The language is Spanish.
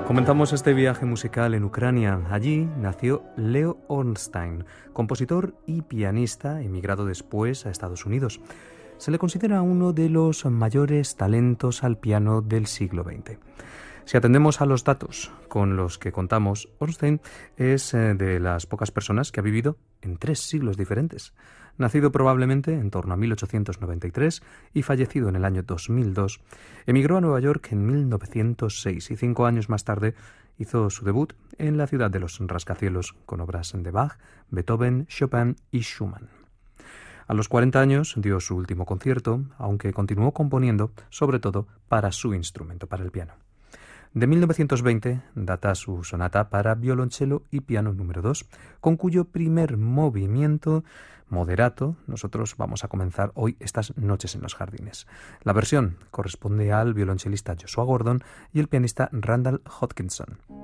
Comenzamos este viaje musical en Ucrania. Allí nació Leo Ornstein, compositor y pianista emigrado después a Estados Unidos. Se le considera uno de los mayores talentos al piano del siglo XX. Si atendemos a los datos con los que contamos, Ornstein es de las pocas personas que ha vivido en 3 siglos diferentes. Nacido probablemente en torno a 1893 y fallecido en el año 2002, emigró a Nueva York en 1906 y 5 años más tarde hizo su debut en la ciudad de los rascacielos con obras de Bach, Beethoven, Chopin y Schumann. A los 40 años dio su último concierto, aunque continuó componiendo sobre todo para su instrumento, para el piano. De 1920 data su sonata para violonchelo y piano número 2, con cuyo primer movimiento moderato nosotros vamos a comenzar hoy estas noches en los jardines. La versión corresponde al violonchelista Joshua Gordon y el pianista Randall Hodgkinson.